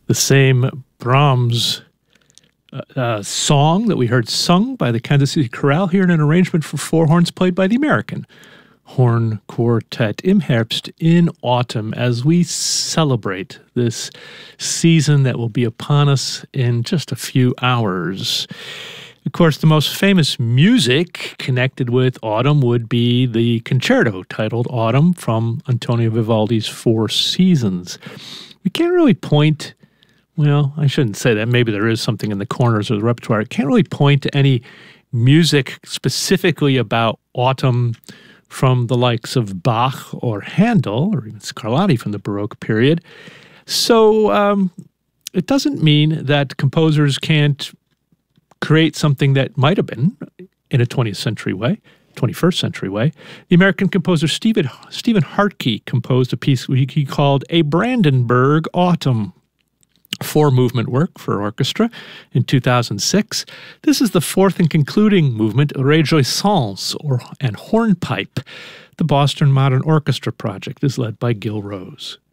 the same Brahms song that we heard sung by the Kansas City Chorale here in an arrangement for four horns played by the American Horn Quartet Im Herbst, in autumn, as we celebrate this season that will be upon us in just a few hours. Of course, the most famous music connected with autumn would be the concerto titled Autumn from Antonio Vivaldi's Four Seasons. We can't really point, well, I shouldn't say that. Maybe there is something in the corners of the repertoire. I can't really point to any music specifically about autumn from the likes of Bach or Handel, or even Scarlatti from the Baroque period. So it doesn't mean that composers can't create something that might have been in a 20th century way, 21st century way. The American composer Stephen Hartke composed a piece he called A Brandenburg Autumn, four-movement work for orchestra in 2006. This is the fourth and concluding movement, Rejoisance, and Hornpipe. The Boston Modern Orchestra project is led by Gil Rose.